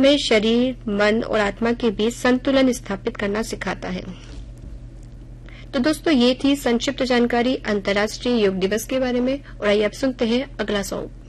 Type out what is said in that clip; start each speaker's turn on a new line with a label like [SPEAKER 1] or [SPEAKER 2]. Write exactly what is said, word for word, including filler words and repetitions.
[SPEAKER 1] हमें शरीर, मन और आत्मा के बीच संतुलन स्थापित करना सिखाता है। तो दोस्तों, ये थी संक्षिप्त जानकारी अंतर्राष्ट्रीय योग दिवस के बारे में। और आइए अब सुनते हैं अगला सॉन्ग।